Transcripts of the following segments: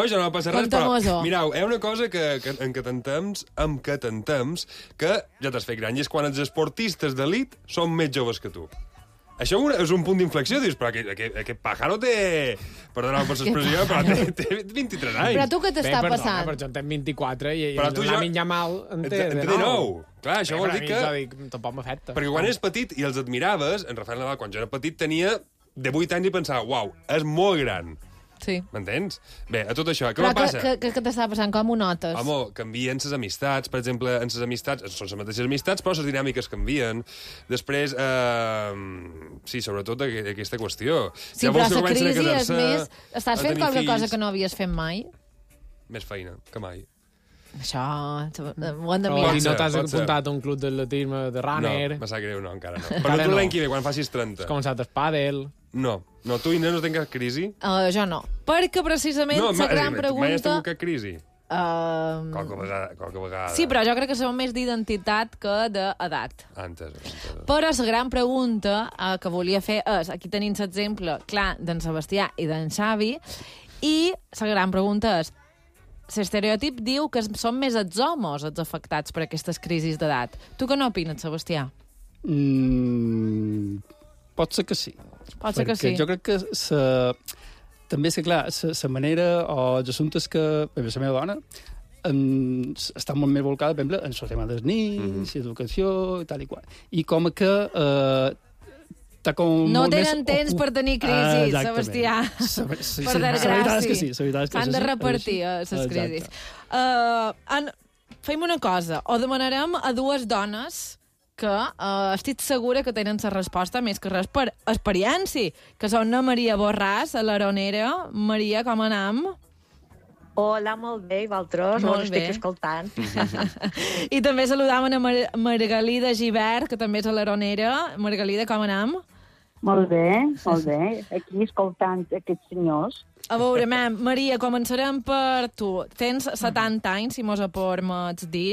això no passa res, però Conta-mos-ho. mireu, hi ha una cosa en què t'entems, que ja t'has fet gran, i és quan els esportistes d'elit són més joves que tu. Això és un punt d'inflexió, dius, però aquest pájaro té... Perdona per l'expressió, però té 23 anys. Però tu què t'està passant? Però jo en tenc 24 i la Lamine Yamal en té 19. Clar, això vol dir que... Tampoc m'afecta. Perquè quan eres petit i els admiraves, en Rafael Nadal, quan jo era petit, tenia de 8 anys i pensava, uau, és molt gran. Sí. M'entens? Bé, a tot això, què Però me passa? què t'està passant? Com ho notes? Home, canvien les amistats, per exemple, en les amistats, són les mateixes amistats, però les dinàmiques canvien. Després, sí, sobretot aquesta qüestió. Sí, però la crisi és més... Estàs fent qualque cosa que no havies fet mai? Més feina que mai. Això ho hem de Però mirar. no t'has pot ser. apuntat a un club d'atletisme, de runner... No, me sap greu, no, encara no. Però tu l'any que ve, quan facis 30. Has començat el pàdel... No, tu, Inés, no tens cap crisi? Jo no. Perquè precisament la gran pregunta... Mai has tingut cap crisi? Uh... Qualque vegada. Sí, però jo crec que són més d'identitat que d'edat. Entesos. Però la gran pregunta que volia fer és, aquí tenim l'exemple, clar, d'en Sebastià i d'en Xavi, i la gran pregunta és, l'estereotip diu que són més els homes els afectats per aquestes crisis d'edat. Tu què n'opines, Sebastià? Pot ser que sí. Pot ser que sí. Jo crec que també és que, clar, la manera o els assumptes que... Per exemple, la meva dona està molt més volcada, per exemple, en el tema dels nens, educació, i tal i qual. I com que està com no molt tenen temps per tenir crisis, Sebastià. Per desgràcia. La veritat és que sí. S'han de repartir, les crisis. Fem una cosa. O demanarem a dues dones que estic segura que tenen la resposta més que res per experiència, que són la Maria Borràs, a l'Aronera. Maria, com anam? Hola, molt bé, i vosaltres? Molt bé. Estic escoltant. I també saludàvem a Margalida Givert, que també és a l'Aronera. Margalida, com anam? Molt bé. Aquí escoltant aquests senyors. A veure, Maria, començarem per tu. Tens 70 anys, si mos permets dir.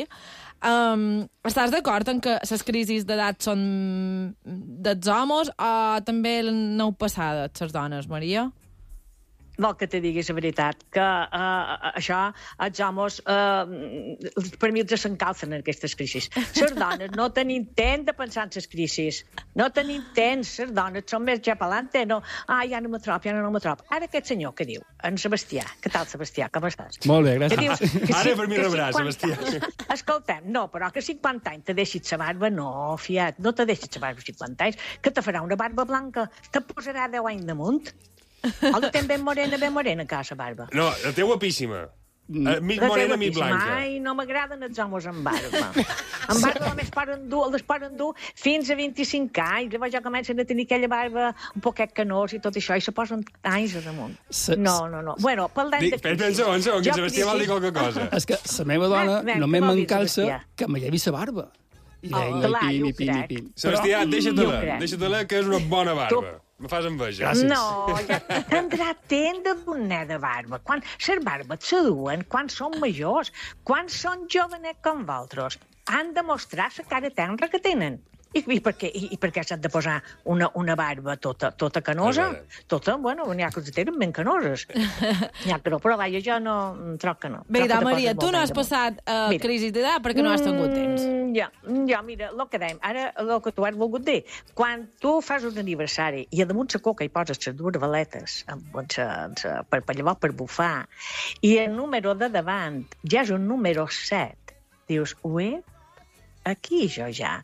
Estàs d'acord en que les crisis d'edat són dels homes o també n'heu passat, les dones, Maria? Vol que te diguis la veritat, que això, els homes, per mi els s'encalcen en aquestes crisis. Les dones no tenim temps de pensar en les crisis. No tenim temps, les dones són més japalante, no? Ja no me trob. Ara aquest senyor, què diu? En Sebastià. Què tal, Sebastià? Com estàs? Molt bé, gràcies. Ara per mi rebrà, Sebastià. Escolta'm, no, però que 50 anys te deixis la barba, no, fiat, no te deixis la barba 50 anys, que te farà una barba blanca, te posarà 10 anys damunt. O la tens ben morena, que la barba? No, la té guapíssima. Mig morena, mig blanca. Ai, no m'agraden els homes amb barba. Amb barba només les poden dur fins a 25 anys. Llavors ja comencen a tenir aquella barba un poquet canós i tot això, i se posen anys damunt. No. Bueno, parlem de crisis. Espera un segon, que Sebastià vol dir qualque cosa. És que la meva dona només m'encalça que me llevi la barba. I pim. Sebastià, deixa-te-la, que és una bona barba. Me fas enveja. Gràcies. No, ja tindrà temps de donar de barba. Quan les barbes se duen, quan són majors, quan són jovenets com vosaltres, han de mostrar la cara tenra que tenen. I per què s'ha de posar una barba tota canosa? Tota, bueno, n'hi ha que tenen ben canoses. N'hi ha que no, però vaja, jo no troc que no. Bé, Maria, tu no has passat crisi d'edat perquè no has tingut temps. Ja, mira, el que dèiem, ara el que tu has volgut dir, quan tu fas un aniversari i a damunt la coca hi poses les dues veletes per bufar, i el número de davant ja és un número 7, dius, aquí jo ja...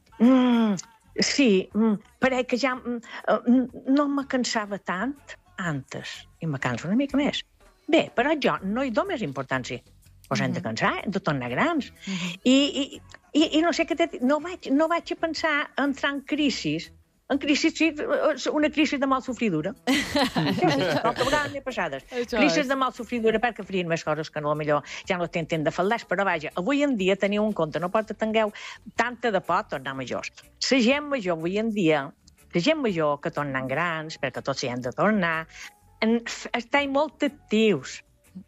Sí, perquè ja no me cansava tant antes, i me canso una mica més. Bé, però jo no hi dono més importància. Pues hem de cansar, hem de tornar grans. I no sé què no vaig a pensar entrar en crisis. En crisi, sí, una crisi de mal sofridura. Qualque vegada m'he passades. Crisis de mal sofridura perquè farien més coses que no, millor ja no tenen temps de faldars, però vaja, avui en dia teniu en compte, no pot tingueu tanta de por tornar majors. La gent major avui en dia, la gent major que tornen grans, perquè tots hi hem de tornar, estan molt actius.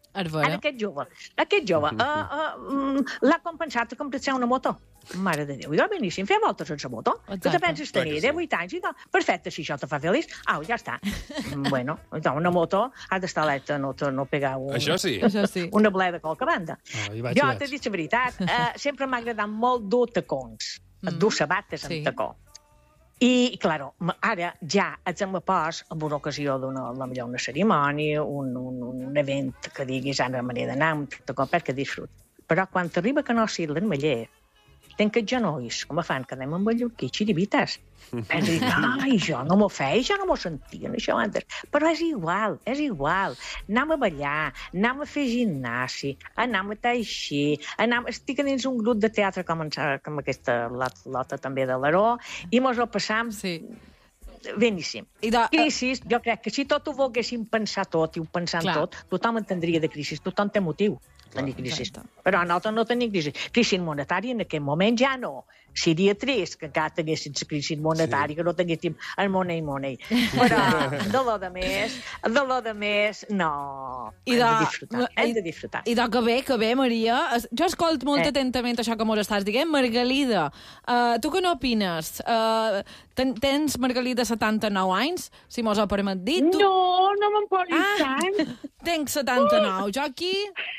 Ara, aquest jove l'ha compensat a comprar una moto. Mare de Déu, i beníssim, fer voltes sense moto. Exacte. Que te penses tenir 18 anys i perfecte, si això te fa feliç, ja està. Bueno, una moto ha d'estar alerta, no pegar Això sí. una bleda a qualque banda. Vaig. Jo t'he dit la veritat, sempre m'ha agradat molt dur tacons, dur sabates amb tacó. I, claro, ara ja ets en la pos amb una ocasió potser una cerimònia, un event que diguis ara m'he d'anar amb tacó perquè disfrut. Però quan t'arriba que no sigui l'enmeller, tenc els genolls, com fan, que anem amb el llurquí, xiribites. Penso, això no m'ho feia, ja no m'ho sentien, això antes. Però és igual. Anem a ballar, anem a fer gimnasi, anem a teixir, estic dins un grup de teatre com aquesta lota també de l'Aró, i mos ho passam beníssim. Crisis, jo crec que si tot ho volguéssim pensar tot i ho pensant tot, tothom entendria de crisis, tothom té motiu. Tenir crisi. Però nosaltres no tenim crisi. Crisi monetària en aquest moment ja no. Seria trist que encara tinguéssim la crisi monetària, que no tinguéssim el money. Però de lo de més, no. Hem de disfrutar. I que bé, Maria. Jo escolto molt atentament això que mos estàs dient. Margalida, tu què n'opines? Tens, Margalida, 79 anys, si mos ho permet dir? No me'n posis tant. Tenc 79. Jo aquí...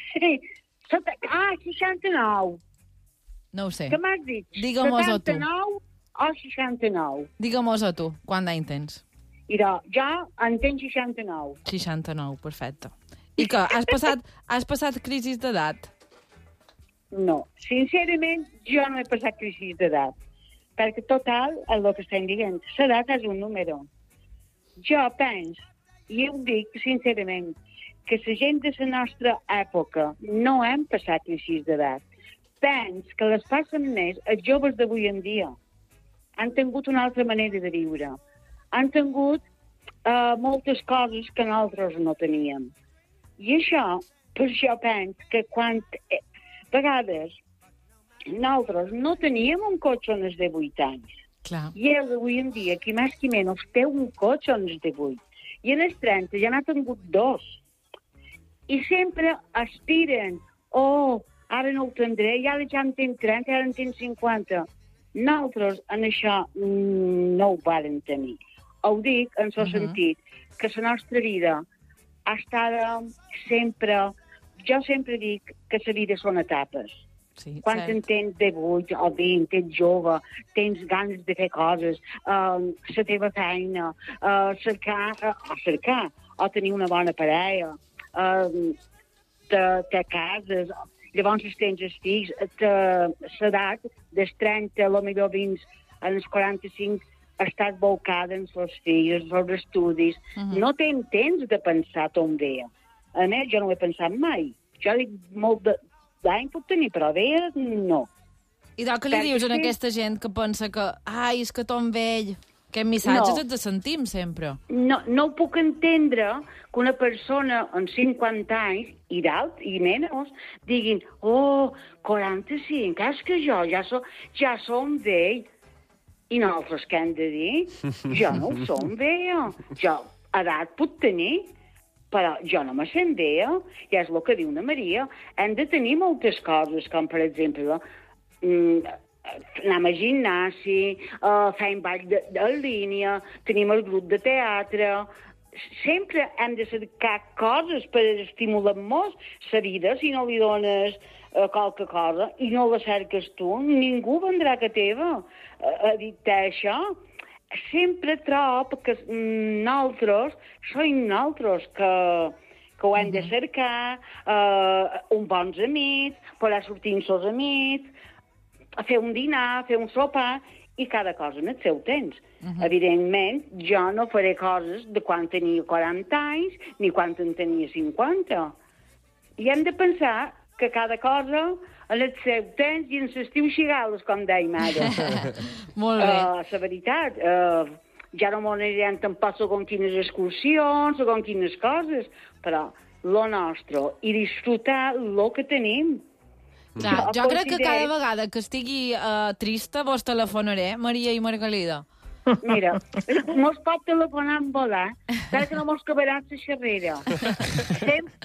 69. No ho sé. Què m'has dit? Digue-mos a tu. 79 o 69? Digue-mos a tu. Quant d'any tens? Mira, jo en tenc 69. 69, perfecte. I què? Has passat crisi d'edat? No. Sincerament, jo no he passat crisi d'edat. Perquè total, el que estem dient, l'edat és un número. Jo penso, i ho dic sincerament, que la gent de la nostra època no hem passat crisi d'edat. Penso que les passen més els joves d'avui en dia. Han tingut una altra manera de viure. Han tingut moltes coses que nosaltres no teníem. I això, per això penso que quan vegades nosaltres no teníem un cotxe on es de 8 anys. Clar. I avui en dia, qui més qui menys, té un cotxe on es de 8. I en els 30 ja n'ha tingut 2. I sempre aspiren, ara no ho tindré, ja en tinc 30, ara en tinc 50. Nosaltres en això no ho vàrem tenir. Ho dic en el sentit que la nostra vida ha estat sempre... Jo sempre dic que la vida són etapes. Sí, quan en tens 18 o 20, ets jove, tens ganes de fer coses, la teva feina, cercar, o tenir una bona parella, te cases, llavors tens els fills, l'edat dels 30, potser fins als 45, estàs volcada en els fills, els estudis. No tens temps de pensar on ve. A més, jo no ho he pensat mai. Jo dic molt d'any puc tenir, però bé, no. I què li dius a aquesta gent que pensa que és que tom vell... Aquests missatges ens sentim sempre. No ho puc entendre que una persona amb 50 anys i d'alt i menys diguin 45, és que jo ja som vell. I nosaltres què hem de dir? Jo no ho som vell. Jo edat puc tenir, però jo no me sent vell. I és el que diu una Maria. Hem de tenir moltes coses, com per exemple... anem a gimnasi, fem ball de línia, tenim el grup de teatre... Sempre hem de cercar coses per estimular molt la vida. Si no li dones qualque cosa i no la cerques tu, ningú vendrà a teva a dir-te això. Sempre trobo que nosaltres som nosaltres que ho hem de cercar, uns bons amics, poder sortir amb els amics, a fer un dinar, fer un sopar, i cada cosa en el seu temps. Evidentment, jo no faré coses de quan tenia 40 anys ni quan en tenia 50. I hem de pensar que cada cosa en el seu temps i en l'estiu xigales, com dèiem ara. Molt bé. La veritat, ja no m'ho anirem tampoc segons quines excursions, segons quines coses, però lo nostre, i disfrutar lo que tenim. Clar, jo crec que cada vegada que estigui trista vos telefonaré, Maria i Margalida. Mira, mos pot telefonar en volar, perquè no mos caberà la xerrera.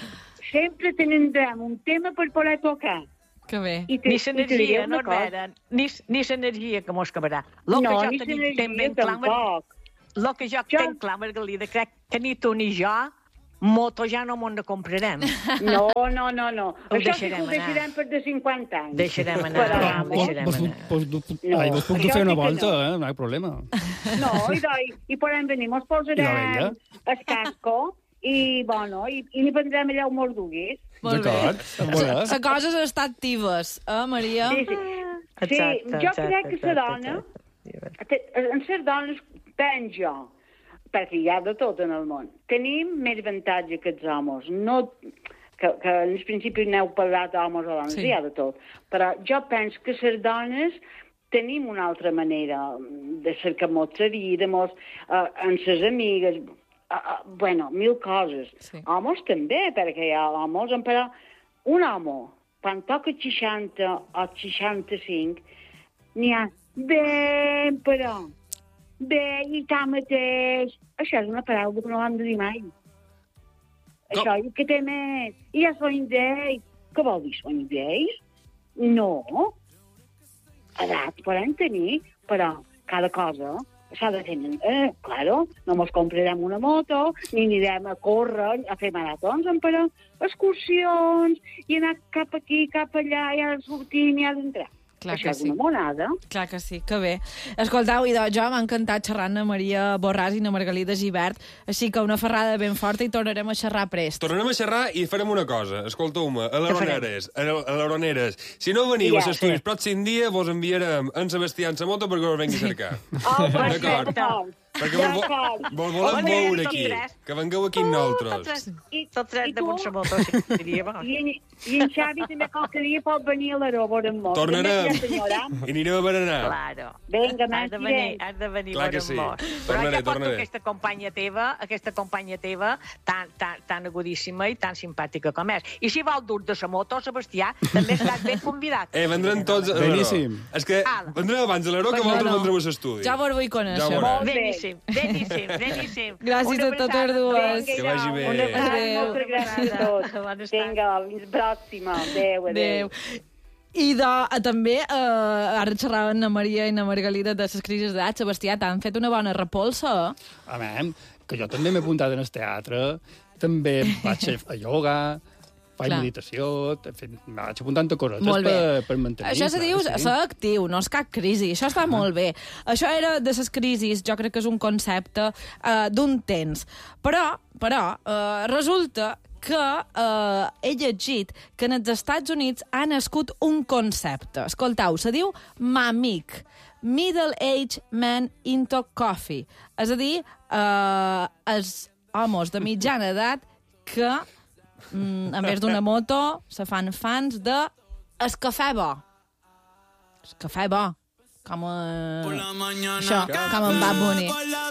sempre tindrem un tema per poder tocar. Que bé. Ni l'energia, no, Vera, ni l'energia que mos acabarà. Lo que jo tenc ben clar, lo que jo tenc clar, Margalida, crec que ni tu ni jo moto ja no m'ho comprarem. No. Això sí que deixarem ho deixarem per de 50 anys. Deixarem anar. Vos puc fer una volta, no hi ha problema. No, i podem venir, mos posarem el casco i, bueno, i li prendrem allà un morduguis. Molt bé. D'acord. La cosa està actives, Maria? Sí, jo crec que la dona, en les dones, penso jo, perquè hi ha de tot en el món, tenim més avantatge que els homes. No, que en el principi n'heu parlat d'homes o dones, hi ha de tot. Però jo penso que les dones tenim una altra manera de cercar la vida, amb les amigues, bueno, mil coses. Sí. Homes també, perquè hi ha homes, però un home, quan toca 60 o 65, n'hi ha ben, però, bé, i tant mateix. Això és una paraula que no hem de dir mai. Això, i que té més? I ja són vells. Què vol dir, són vells? No. Edat podem tenir, però cada cosa s'ha de tenir. Claro, no mos comprarem una moto, ni anirem a córrer, a fer maratons, però excursions, i anar cap aquí, cap allà, i ara sortim, i ara d'entrar. Clar això és sí. una monada. Clar que sí, que bé. Escoltau, i jo m'ha encantat xerrant amb Maria Borràs i na Margalida Gibert, així que una ferrada ben forta i tornarem a xerrar prest. Tornarem a xerrar i farem una cosa. Escolteu-me, a l'Aroneres, si no veniu a l'estudi el pròxim dia, vos enviarem en Sebastià en sa moto perquè us vengui a cercar. D'acord? Perquè vos volem veure aquí, que vengueu aquí amb nosaltres. Tot tres de Montse moto, diria bo. I en Xavi també qualque dia pot venir a l'Aró, en moto. Tornarem i anirem a berenar. Claro. Vinga, has de venir clar que sí. Però ja porto aquesta companya teva tan agudíssima i tan simpàtica com és. I si vol dur de sa moto, Sebastià, també estàs ben convidat. Vendran tots a l'Aró. Beníssim. És que vendrem abans a l'Aró que vosaltres vendreu a l'estudi. Ja vos vull conèixer. Beníssim. Gràcies a totes dues. Que vagi bé. Moltes gràcies a tots. Vinga, fins pròxima. Adéu. I també, ara xerraven na Maria i na Margalida de les crisis d'edat. Sebastià, t'han fet una bona repolsa? Que jo també m'he apuntat en el teatre, també vaig a ioga, faig meditació, vaig apuntant a coses per mantenir. Això se diu ser actiu, no és cap crisi. Això està molt bé. Això era de les crisis, jo crec que és un concepte d'un temps. Però resulta que he llegit que en els Estats Units ha nascut un concepte. Escoltau, se diu MAMIC, Middle Age Men into Coffee. És a dir, els homes de mitjana edat que en vez d'una moto, se fan fans de el cafè bo. El cafè bo. Com això, com en Bad Bunny.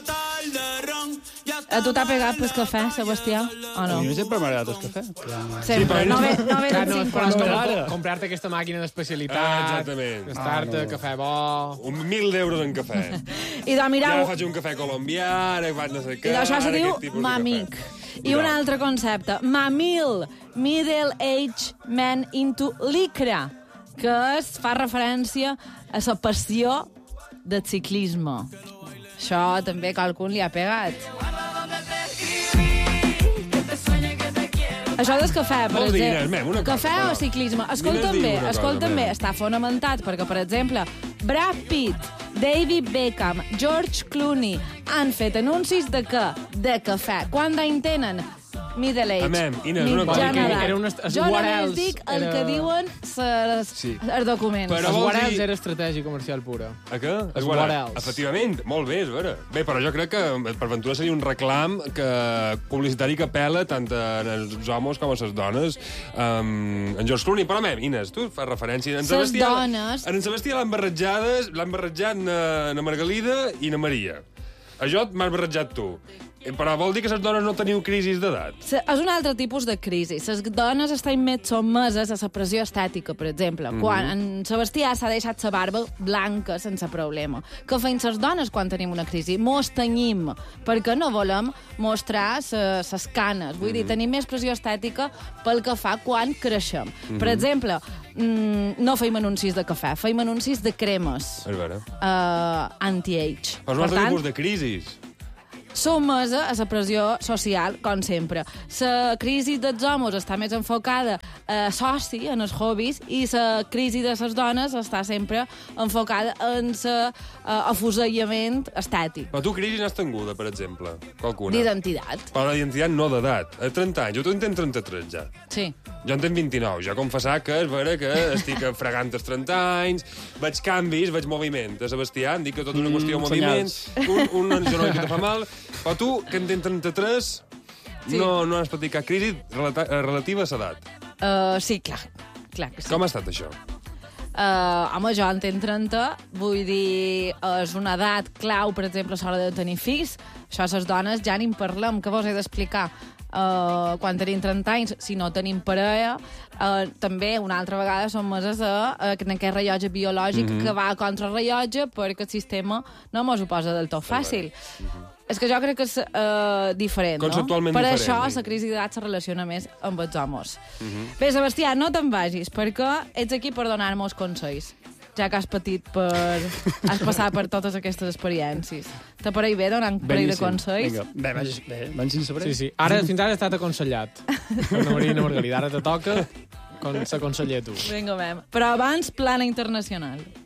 A tu t'ha pegat pel cafè, Sebastià, o no? A mi sempre m'ha agradat el cafè. Sempre, no ve de 50. Comprar-te aquesta màquina d'especialitat, exactament. gastar-te cafè bo... 1.000 euros en cafè. I mireu... Ja faig un cafè colombià, ara vaig no sé què... I això se diu MAMIC. I un altre concepte, MAMIL, Middle Age Men into Lycra, que fa referència a la passió del ciclisme. Això també qualcun li ha pegat. Això del cafè, per exemple. Cafè o ciclisme? Escolta'm bé, està fonamentat, perquè, per exemple, Brad Pitt, David Beckham, George Clooney han fet anuncis de què? De cafè. Quant d'any tenen? Middle age. Mitjana edat. Jo només dic el que diuen els documents. Els Guarels era estratègia comercial pura. A què? Els Guarels. Efectivament, molt bé, és vera. Bé, però jo crec que per ventura seria un reclam publicitari que apela tant als homes com a les dones. En George Clooney, però Ines, tu fas referència. Les dones... En Sebastià l'han barrejat na Margalida i na Maria. A jo m'has barrejat tu. Però vol dir que les dones no teniu crisis d'edat? És un altre tipus de crisi. Les dones estan més sotmeses a la pressió estètica, per exemple. Quan en Sebastià s'ha deixat la barba blanca sense problema. Què feim les dones quan tenim una crisi? Mos tenyim, perquè no volem mostrar les canes. Vull dir, tenim més pressió estètica pel que fa quan creixem. Per exemple, no feim anuncis de cafè, feim anuncis de cremes És vera. anti-age. Però és un altre tipus de crisis. Sotmesa a la pressió social, com sempre. La crisi dels homes està més enfocada a soci, en els hobbies, i la crisi de les dones està sempre enfocada en l'afusellament estètic. Però tu crisis n'has tinguda, per exemple? Qualcuna? D'identitat. Però d'identitat no d'edat. A 30 anys. Jo en tenc 33, ja. Sí. Jo en tenc 29. Ja confessar que és vera que estic fregant els 30 anys, veig canvis, veig moviment. A Sebastià em dic que tot una qüestió de moviment, un genoll que te fa mal, però tu, que en tens 33, Sí. no has patit cap crisi relativa a l'edat. Sí, clar que sí. Com ha estat això? Home, jo en tenc 30, vull dir, és una edat clau, per exemple, a l'hora de tenir fills. Això, les dones, ja ni en parlem, que vos he d'explicar. Quan tenim 30 anys, si no tenim parella, també una altra vegada som meses en aquest rellotge biològic que va contra el rellotge perquè el sistema no mos ho posa del tot fàcil. És que jo crec que és diferent, no? Conceptualment Per diferent, això sí. la crisi d'edat se relaciona més amb els homes. Bé, Sebastià, no te'n vagis, perquè ets aquí per donar-nos consells, ja que has patit has passat per totes aquestes experiències. Te pareix bé donar un parell de consells? Vinga, van sense saber. Sí. Fins ara has estat aconsellat per la Marina Margalida. Ara te toca ser conseller tu. Vinga, vam. Però abans, plana internacional.